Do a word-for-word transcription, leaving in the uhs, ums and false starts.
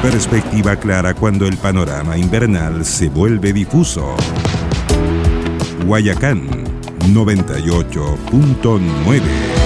perspectiva clara cuando el panorama invernal se vuelve difuso. Guayacán noventa y ocho punto nueve.